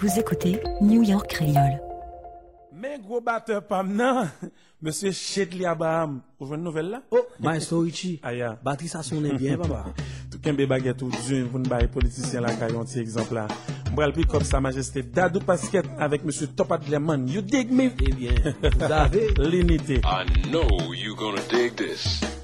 Vous écoutez New York Créole. Mais gros batteur pam nan, monsieur Chedli Abraham, vous voyez une nouvelle là? Oh, Maestro Richie. Aya. Batterie ça sonne bien, papa. Tout kembe baguette ou Dieu, vous ne baillez politicien là, qui ont un petit exemple là. M'bral puis comme sa majesté Dadou Pasquette avec monsieur Topat Lemon. You dig me? Eh bien, vous avez l'unité. I know you're gonna dig this.